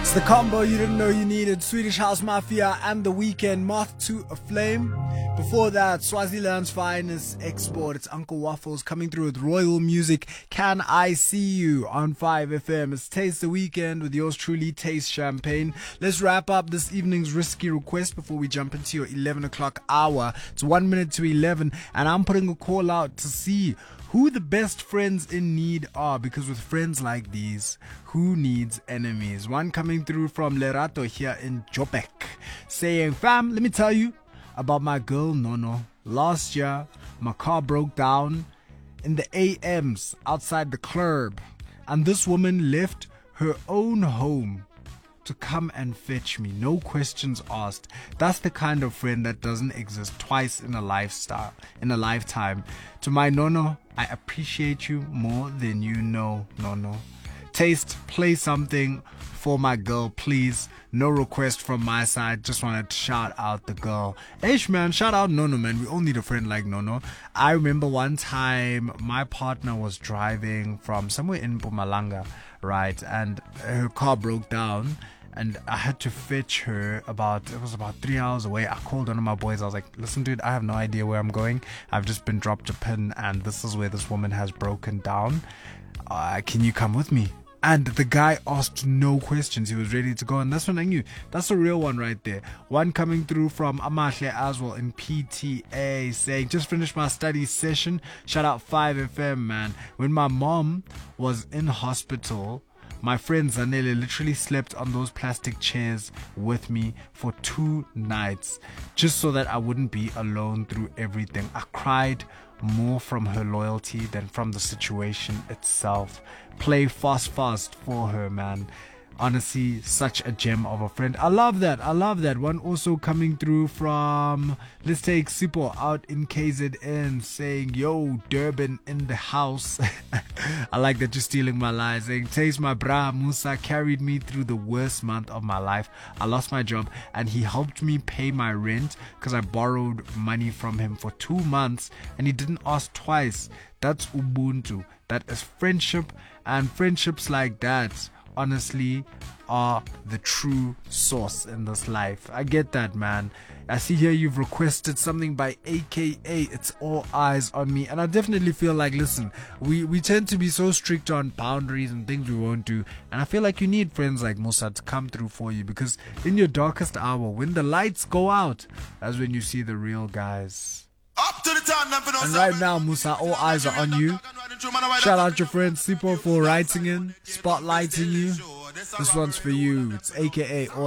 It's the combo you didn't know you needed. Swedish House Mafia and The Weeknd, Moth to a Flame. Before that, Swaziland's finest export. It's Uncle Waffles coming through with Royal Music. Can I See You on 5FM? It's Taste the Weekend with yours truly, Taste Champagne. Let's wrap up this evening's risky request before we jump into your 11 o'clock hour. It's 1 minute to 11, and I'm putting a call out to see who the best friends in need are, because with friends like these, who needs enemies? One coming through from Lerato here in Joburg, saying, fam, let me tell you about my girl Nono. Last year, my car broke down in the AMs outside the club, and this woman left her own home to come and fetch me, no questions asked. That's the kind of friend that doesn't exist twice in a lifetime. To my Nono, I appreciate you more than you know, Nono. Taste, play something for my girl, please. No request from my side, just wanted to shout out the girl. Ish, man, shout out Nono, man. We all need a friend like Nono. I remember one time my partner was driving from somewhere in Mpumalanga, right, and her car broke down, and I had to fetch her it was about 3 hours away. I called one of my boys. I was like, listen, dude, I have no idea where I'm going. I've just been dropped a pin, and this is where this woman has broken down. Can you come with me? And the guy asked no questions. He was ready to go. And that's when I knew. That's a real one right there. One coming through from Amahle as well in PTA, saying, just finished my study session. Shout out 5FM, man. When my mom was in hospital, my friend Zanele literally slept on those plastic chairs with me for 2 nights, just so that I wouldn't be alone through everything. I cried more from her loyalty than from the situation itself. Play fast for her, man. Honestly, such a gem of a friend. I love that. One also coming through from, let's take Sipo out in KZN, saying, yo, Durban in the house. I like that you're stealing my lines. Saying, Taste, my bra Musa carried me through the worst month of my life. I lost my job and he helped me pay my rent because I borrowed money from him for 2 months and he didn't ask twice. That's Ubuntu. That is friendship, and friendships like that, honestly, are the true source in this life. I get that, man. I see here you've requested something by AKA It's All Eyes on Me, and I definitely feel like, listen, we tend to be so strict on boundaries and things we won't do, and I feel like you need friends like Musa to come through for you, because in your darkest hour, when the lights go out, that's when you see the real guys. Up to the time, and right now, Musa, all eyes are on you. Shout out your friend Sipo for writing in, spotlighting you. This one's for you. It's AKA all